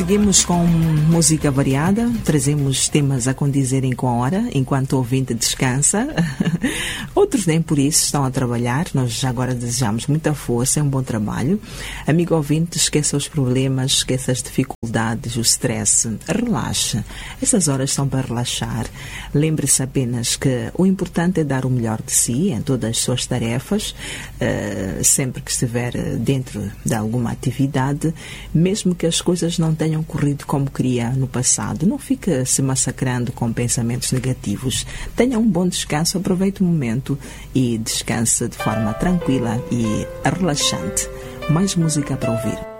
Seguimos com música variada, trazemos temas a condizerem com a hora, enquanto o ouvinte descansa. Outros nem por isso estão a trabalhar, nós agora desejamos muita força, é um bom trabalho. Amigo ouvinte, esqueça os problemas, esqueça as dificuldades, o stress, relaxe. Essas horas são para relaxar. Lembre-se apenas que o importante é dar o melhor de si em todas as suas tarefas, sempre que estiver dentro de alguma atividade, mesmo que as coisas não tenham corrido como queria no passado. Não fique se massacrando com pensamentos negativos. Tenha um bom descanso, aproveite o momento e descanse de forma tranquila e relaxante. Mais música para ouvir.